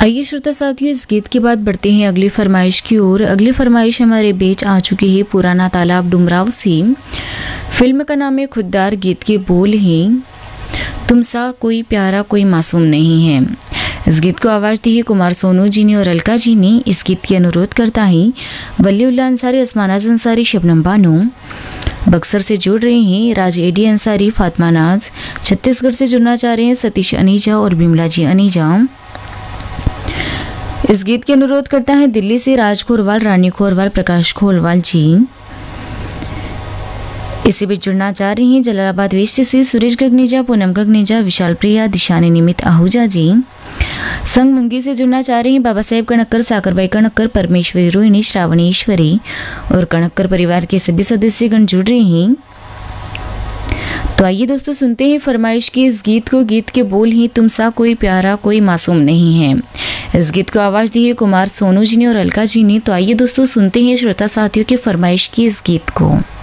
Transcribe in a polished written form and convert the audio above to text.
आइए श्रोता साथियों, इस गीत के बाद बढ़ते हैं अगली फरमाइश की ओर। अगली फरमाइश हमारे बीच आ चुकी है पुराना तालाब डुमराव से। फिल्म का नाम है खुददार, गीत के बोल हैं तुमसा कोई प्यारा कोई मासूम नहीं है। इस गीत को आवाज़ दी है कुमार सोनू जी ने और अलका जी ने। इस गीत की अनुरोध करता है वलीउल्लाह अंसारी, असमानाज अंसारी, शबनम बानो। बक्सर से जुड़ रहे हैं राज एडी अंसारी, फातिमा नाज। छत्तीसगढ़ से जुड़ना चाह रहे हैं सतीश अनीजा और बिमला जी अनीजा। इस गीत की अनुरोध करता है दिल्ली से राज खोरवाल, रानी खोरवाल, प्रकाश खोरवाल जी। इसी बीच जुड़ना चाह रही हैं जलालाबाद वेस्ट से सुरेश गगनेजा, पूनम गगनेजा, विशाल प्रिया, दिशानी निमित आहूजा जी। संग मुंगी से जुड़ना चाह रही हैं बाबा साहेब कणक्कर, साकरबाई कणक्कर, परमेश्वरी रोहिणी, श्रावणेश्वरी और कणक्कर परिवार के सभी सदस्यगण जुड़ रहे हैं। तो आइए दोस्तों सुनते हैं फरमाइश की इस गीत को। गीत के बोल हैं तुमसा कोई प्यारा कोई मासूम नहीं है। इस गीत को आवाज़ दी है कुमार सोनू जी ने और अलका जी ने। तो आइए दोस्तों सुनते हैं श्रोता साथियों की फरमाइश की इस गीत को।